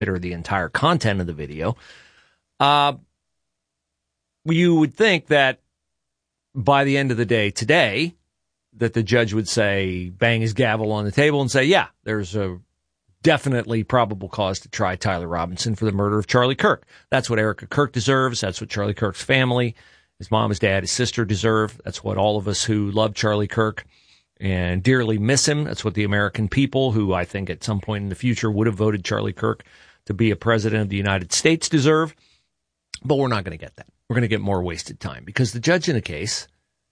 or the entire content of the video. You would think that by the end of the day today, that the judge would say, bang his gavel on the table and say, yeah, there's a definitely probable cause to try Tyler Robinson for the murder of Charlie Kirk. That's what Erica Kirk deserves. That's what Charlie Kirk's family, his mom, his dad, his sister deserve. That's what all of us who love Charlie Kirk and dearly miss him. That's what the American people, who I think at some point in the future would have voted Charlie Kirk to be a president of the United States, deserve. But we're not going to get that. We're going to get more wasted time because the judge in the case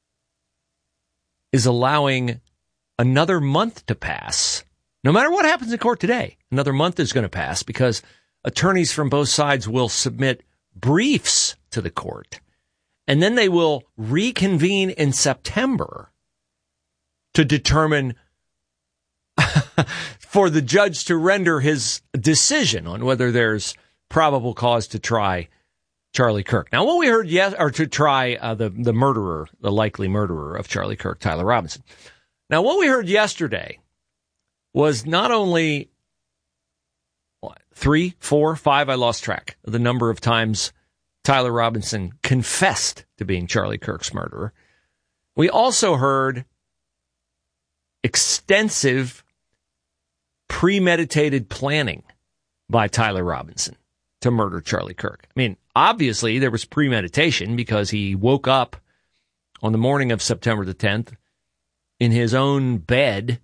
is allowing another month to pass. No matter what happens in court today, another month is going to pass because attorneys from both sides will submit briefs to the court, and then they will reconvene in September to determine for the judge to render his decision on whether there's probable cause to try Charlie Kirk. Now, what we heard to try the murderer, the likely murderer of Charlie Kirk, Tyler Robinson. Now, what we heard yesterday was not only 3, 4, 5, I lost track of the number of times Tyler Robinson confessed to being Charlie Kirk's murderer. We also heard extensive premeditated planning by Tyler Robinson to murder Charlie Kirk. I mean, obviously there was premeditation because he woke up on the morning of September the 10th in his own bed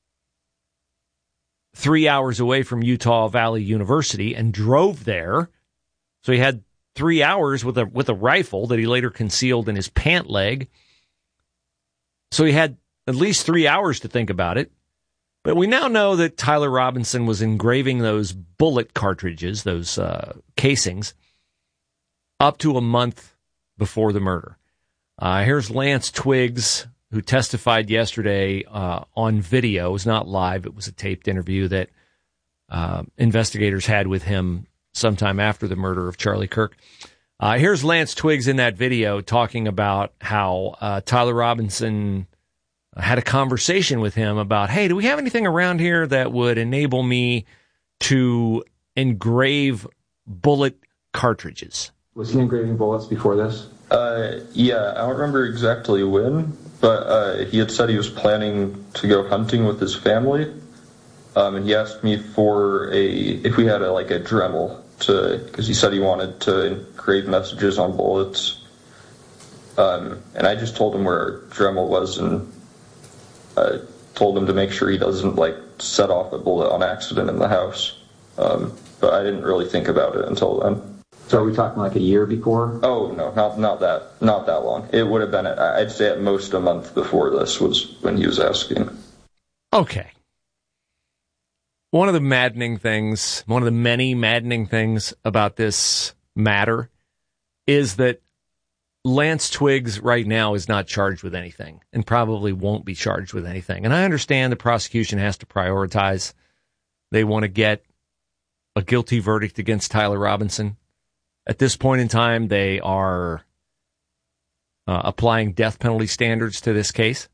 3 hours away from Utah Valley University and drove there. So he had 3 hours with a rifle that he later concealed in his pant leg. So he had at least 3 hours to think about it. But we now know that Tyler Robinson was engraving those bullet cartridges, those casings, up to a month before the murder. Here's Lance Twiggs, who testified yesterday on video. It was not live. It was a taped interview that investigators had with him sometime after the murder of Charlie Kirk. Here's Lance Twiggs in that video talking about how Tyler Robinson had a conversation with him about, hey, do we have anything around here that would enable me to engrave bullet cartridges? Was he engraving bullets before this? Yeah, I don't remember exactly when, but he had said he was planning to go hunting with his family, and he asked me if we had a Dremel because he said he wanted to engrave messages on bullets, and I just told him where Dremel was and told him to make sure he doesn't set off a bullet on accident in the house, but I didn't really think about it until then. So are we talking a year before? Oh, no, not that long. It would have been, I'd say at most a month before this was when he was asking. Okay. One of the many maddening things about this matter is that Lance Twiggs right now is not charged with anything and probably won't be charged with anything. And I understand the prosecution has to prioritize. They want to get a guilty verdict against Tyler Robinson. At this point in time, they are applying death penalty standards to this case.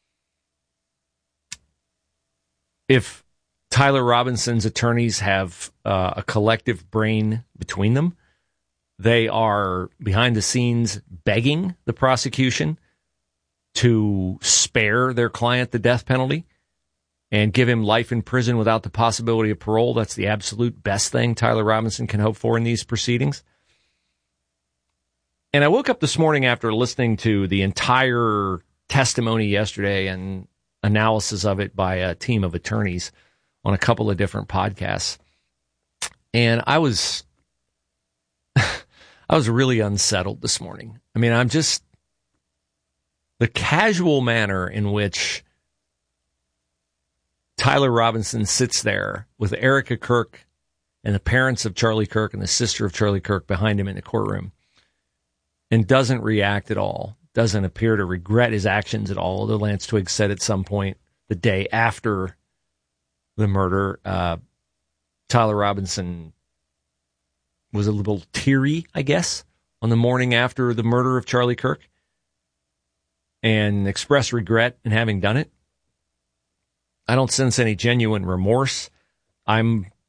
If Tyler Robinson's attorneys have a collective brain between them, they are behind the scenes begging the prosecution to spare their client the death penalty and give him life in prison without the possibility of parole. That's the absolute best thing Tyler Robinson can hope for in these proceedings. And I woke up this morning after listening to the entire testimony yesterday and analysis of it by a team of attorneys on a couple of different podcasts. And I was really unsettled this morning. I mean, the casual manner in which Tyler Robinson sits there with Erica Kirk and the parents of Charlie Kirk and the sister of Charlie Kirk behind him in the courtroom and doesn't react at all, doesn't appear to regret his actions at all. Although Lance Twiggs said at some point the day after the murder, Tyler Robinson was a little teary, I guess, on the morning after the murder of Charlie Kirk and expressed regret in having done it. I don't sense any genuine remorse. I'm